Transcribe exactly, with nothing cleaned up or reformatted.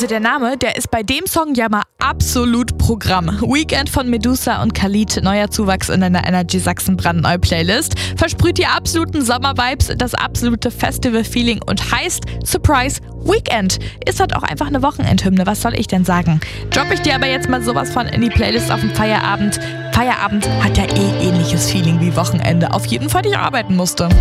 Also der Name, der ist bei dem Song ja mal absolut Programm. Weekend von Medusa und Khalid, neuer Zuwachs in einer Energy Sachsen brandneue Playlist, versprüht die absoluten Sommer-Vibes, das absolute Festival-Feeling und heißt Surprise Weekend. Ist halt auch einfach eine Wochenendhymne, was soll ich denn sagen? Dropp ich dir aber jetzt mal sowas von in die Playlist auf den Feierabend. Feierabend hat ja eh ähnliches Feeling wie Wochenende, auf jeden Fall, ich arbeiten musste.